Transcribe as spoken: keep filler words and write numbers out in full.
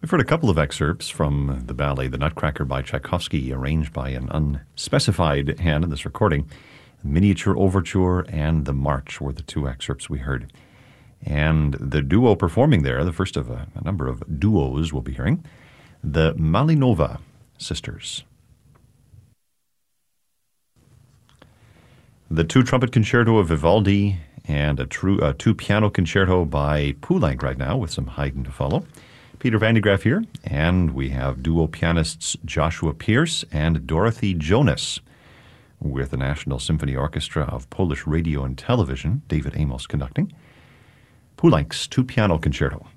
We've heard a couple of excerpts from the ballet The Nutcracker by Tchaikovsky, arranged by an unspecified hand in this recording. Miniature Overture and The March were the two excerpts we heard. And the duo performing there, the first of a, a number of duos we'll be hearing, the Malinova Sisters. The two-trumpet concerto of Vivaldi and a, true, a two-piano concerto by Poulenc right now, with some Haydn to follow. Peter Van de Graaff here, and we have duo pianists Joshua Pierce and Dorothy Jonas, with the National Symphony Orchestra of Polish Radio and Television, David Amos conducting. Poulenc's two-piano concerto.